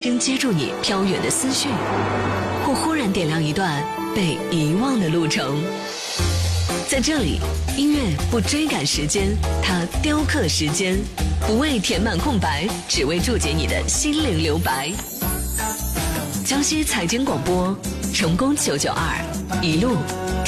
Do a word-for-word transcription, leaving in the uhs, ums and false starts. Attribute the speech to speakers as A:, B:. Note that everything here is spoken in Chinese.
A: 轻接住你飘远的思绪，或忽然点亮一段被遗忘的路程。在这里，音乐不追赶时间，它雕刻时间，不为填满空白，只为注解你的心灵留白。江西财经广播，成功九九二，一路